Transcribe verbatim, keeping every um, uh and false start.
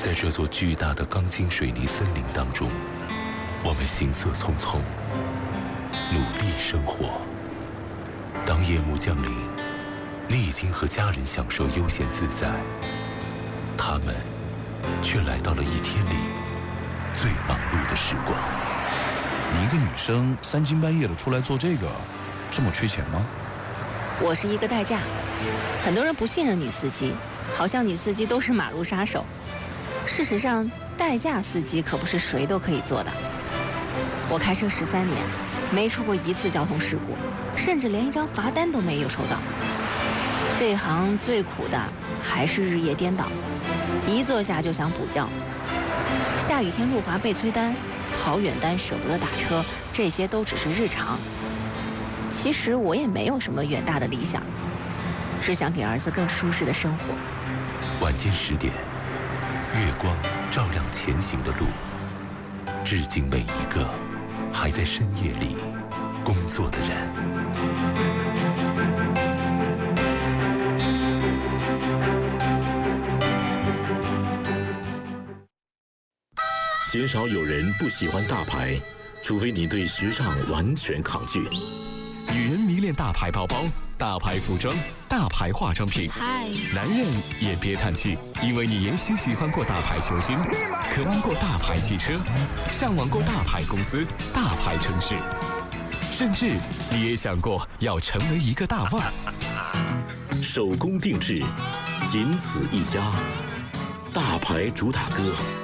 在这座巨大的钢筋水泥森林当中，我们行色匆匆，努力生活。当夜幕降临，你已经和家人享受悠闲自在，他们却来到了一天里最忙碌的时光。 你一个女生三更半夜的出来做这个，这么缺钱吗？ 我是一个代驾，很多人不信任女司机，好像女司机都是马路杀手。事实上，代驾司机可不是谁都可以做的。我开车十三年，没出过一次交通事故，甚至连一张罚单都没有收到。这一行最苦的还是日夜颠倒，一坐下就想补觉。下雨天路滑被催单，好远单舍不得打车，这些都只是日常。其实我也没有什么远大的理想，只想给儿子更舒适的生活。 晚间十点，月光照亮前行的路，致敬每一个还在深夜里工作的人。 鲜少有人不喜欢大牌，除非你对时尚完全抗拒。 女人迷恋大牌包包、大牌服装、大牌化妆品。 嗨， 男人也别叹气，因为你也许喜欢过大牌球星，渴望过大牌汽车，向往过大牌公司、大牌城市，甚至你也想过要成为一个大腕。 手工定制，仅此一家，大牌主打歌。